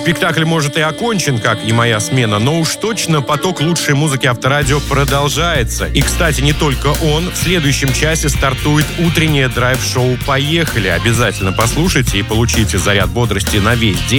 Спектакль, может, и окончен, как и моя смена, но уж точно поток лучшей музыки Авторадио продолжается. И, кстати, не только он. В следующем часе стартует утреннее драйв-шоу «Поехали». Обязательно послушайте и получите заряд бодрости на весь день.